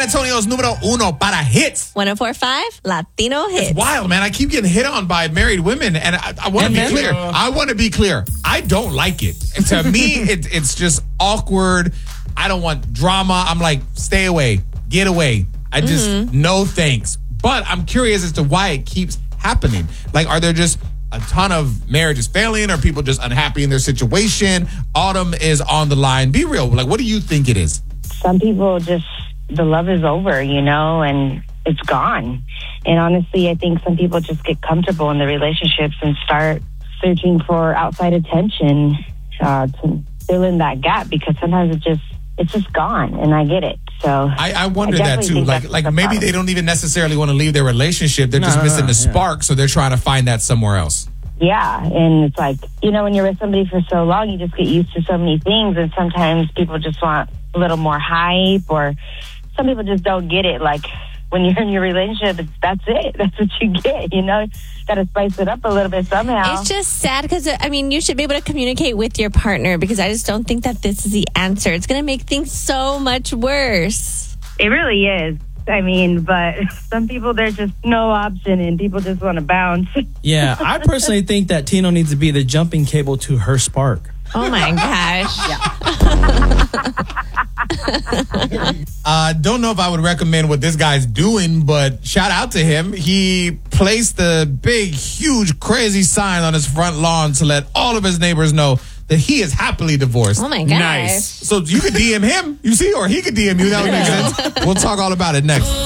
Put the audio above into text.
Antonio's número uno para hits. 104.5 Latino Hits. It's wild, man. I keep getting hit on by married women, and I want to be clear. I want to be clear. I don't like it. And to me, it's just awkward. I don't want drama. I'm like, stay away. Get away. I just, no thanks. But I'm curious as to why it keeps happening. Like, are there just a ton of marriages failing? Or people just unhappy in their situation? Autumn is on the line. Be real. Like, what do you think it is? Some people just, the love is over, and it's gone. And honestly, I think some people just get comfortable in the relationships and start searching for outside attention to fill in that gap, because sometimes it's just gone, and I get it. So I wonder that too. Like maybe they don't even necessarily want to leave their relationship. They're just missing the spark, so they're trying to find that somewhere else. Yeah, and it's like, when you're with somebody for so long, you just get used to so many things, and sometimes people just want a little more hype, or some people just don't get it. Like, when you're in your relationship, that's it. That's what you get, Got to spice it up a little bit somehow. It's just sad because, you should be able to communicate with your partner, because I just don't think that this is the answer. It's going to make things so much worse. It really is. But some people, there's just no option, and people just want to bounce. Yeah, I personally think that Tino needs to be the jumping cable to her spark. Oh, my gosh. Don't know if I would recommend what this guy's doing, but shout out to him. He placed the big, huge, crazy sign on his front lawn to let all of his neighbors know that he is happily divorced. Oh, my gosh. Nice. So you could DM him, you see, or he could DM you. That would make sense. We'll talk all about it next.